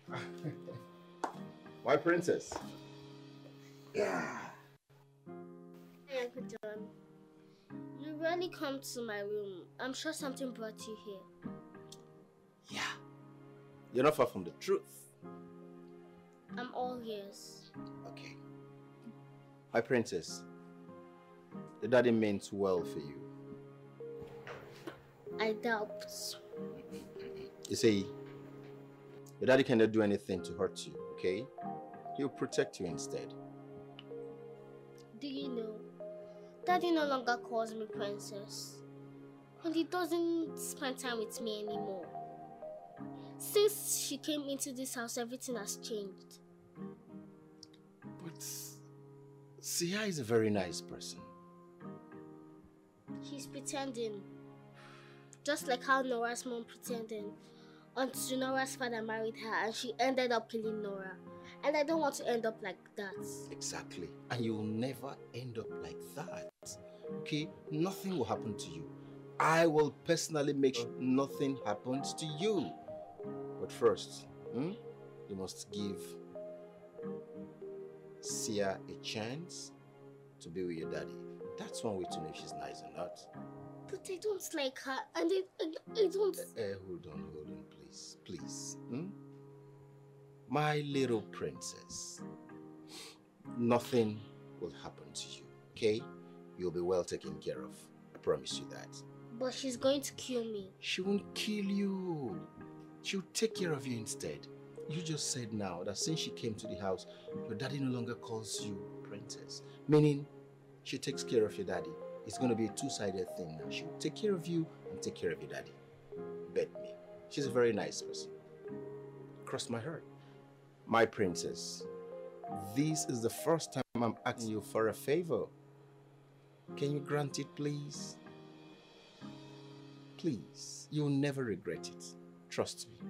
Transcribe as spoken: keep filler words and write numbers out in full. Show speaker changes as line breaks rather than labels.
My princess. Yeah.
Hey, Uncle John. You rarely come to my room. I'm sure something brought you here.
Yeah. You're not far from the truth.
I'm all ears.
Okay. My princess. The daddy meant well for you.
I doubt.
You see, your daddy cannot do anything to hurt you, okay? He'll protect you instead.
Do you know? Daddy no longer calls me princess. And he doesn't spend time with me anymore. Since she came into this house, everything has changed.
But Sia is a very nice person.
He's pretending. Just like how Nora's mom pretended until Nora's father married her and she ended up killing Nora. And I don't want to end up like that.
Exactly. And you'll never end up like that. Okay? Nothing will happen to you. I will personally make sure nothing happens to you. But first, hmm, you must give Sia a chance to be with your daddy. That's one way to know if she's nice or not.
But I don't like her, and I, I, I don't...
Uh, uh, hold on, hold on, please, please. Hmm? My little princess, nothing will happen to you, okay? You'll be well taken care of. I promise you that.
But she's going to kill me.
She won't kill you. She'll take care of you instead. You just said now that since she came to the house, your daddy no longer calls you princess. Meaning, she takes care of your daddy. It's going to be a two-sided thing now. She'll take care of you and take care of your daddy. Bet me. She's a very nice person. Cross my heart. My princess, this is the first time I'm asking you for a favor. Can you grant it, please? Please. You'll never regret it. Trust me.